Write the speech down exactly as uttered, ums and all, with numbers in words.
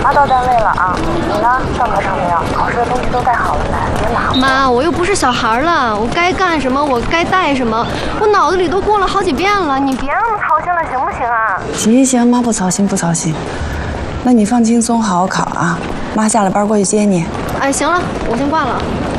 妈到单位了啊，你呢？上课上没有？考试的东西都带好了没？别忙。 妈，我又不是小孩了，我该干什么我该带什么，我脑子里都过了好几遍了，你别那么操心了，行不行啊？ 行行，妈不操心不操心。那你放轻松，好好考啊。妈下了班过去接你。 哎，行了，我先挂了。